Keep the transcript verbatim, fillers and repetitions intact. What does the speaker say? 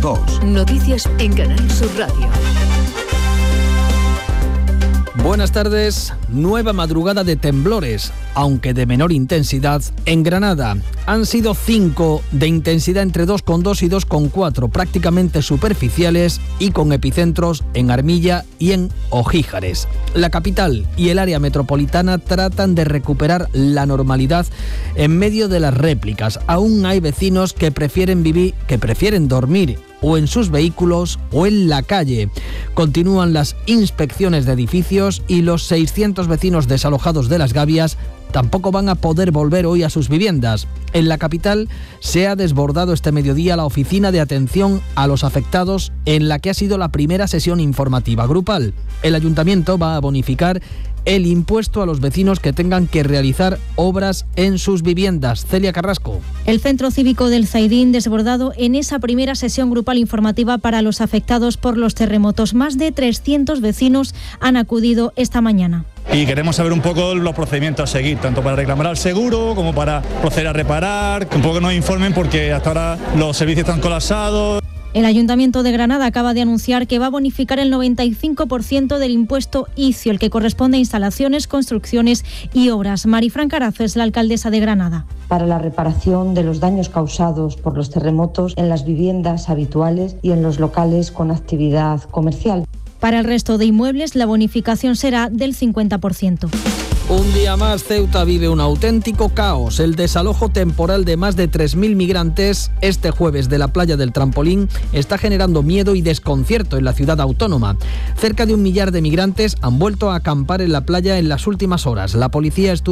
dos. Noticias en Canal Sur Radio. Buenas tardes. Nueva madrugada de temblores, aunque de menor intensidad, en Granada. Han sido cinco de intensidad entre dos coma dos y dos coma cuatro, prácticamente superficiales y con epicentros en Armilla y en Ojíjares. La capital y el área metropolitana tratan de recuperar la normalidad en medio de las réplicas. Aún hay vecinos que prefieren vivir, que prefieren dormir o en sus vehículos o en la calle. Continúan las inspecciones de edificios y los seiscientos vecinos desalojados de Las Gavias tampoco van a poder volver hoy a sus viviendas. En la capital se ha desbordado este mediodía la oficina de atención a los afectados, en la que ha sido la primera sesión informativa grupal. El ayuntamiento va a bonificar el impuesto a los vecinos que tengan que realizar obras en sus viviendas. Celia Carrasco. El Centro Cívico del Zaidín desbordado en esa primera sesión grupal informativa para los afectados por los terremotos. Más de trescientos vecinos han acudido esta mañana. Y queremos saber un poco los procedimientos a seguir, tanto para reclamar al seguro como para proceder a reparar, que un poco nos informen porque hasta ahora los servicios están colapsados. El Ayuntamiento de Granada acaba de anunciar que va a bonificar el noventa y cinco por ciento del impuesto I C I O, el que corresponde a instalaciones, construcciones y obras. Marifran Carazo es la alcaldesa de Granada. Para la reparación de los daños causados por los terremotos en las viviendas habituales y en los locales con actividad comercial. Para el resto de inmuebles, la bonificación será del cincuenta por ciento. Un día más, Ceuta vive un auténtico caos. El desalojo temporal de más de tres mil migrantes este jueves de la playa del Trampolín está generando miedo y desconcierto en la ciudad autónoma. Cerca de un millar de migrantes han vuelto a acampar en la playa en las últimas horas. La policía estudia